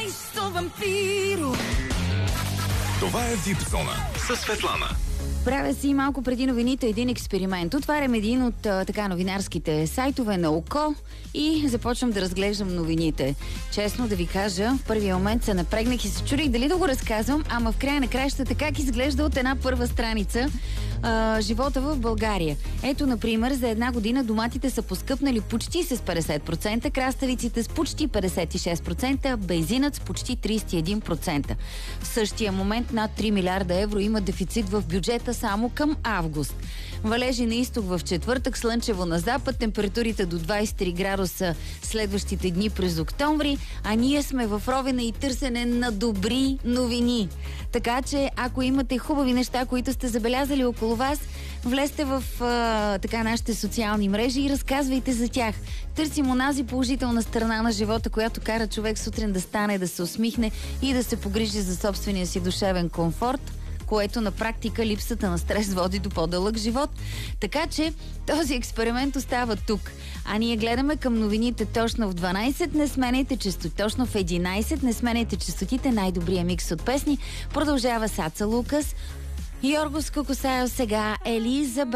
Това е Вип-зона със Светлана. Правя си малко преди новините един експеримент. Отварям един от новинарските сайтове на ОКО и започвам да разглеждам новините. Честно да ви кажа, в първия момент се напрегнах и се чудих дали да го разказвам, ама в края на краищата как изглежда от една първа страница живота в България. Ето, например, за една година доматите са поскъпнали почти с 50%, краставиците с почти 56%, бензинът с почти 31%. В същия момент над 3 милиарда евро има дефицит в бюджета само към август. Валежи на изток в четвъртък, слънчево на запад, температурите до 23 градуса следващите дни през октомври, а ние сме в ровена и търсене на добри новини. Така че, ако имате хубави неща, които сте забелязали около вас, влезте в нашите социални мрежи и разказвайте за тях. Търсим онази положителна страна на живота, която кара човек сутрин да стане, да се усмихне и да се погрижи за собствения си душевен комфорт, което на практика липсата на стрес води до по-дълъг живот. Така че този експеримент остава тук. А ние гледаме към новините точно в 12. Не сменяйте честоти. Точно в 11. Не сменяйте честотите. Най-добрия микс от песни. Продължава Саца Лукас, Йоргос Кокосаев, сега Елизабет.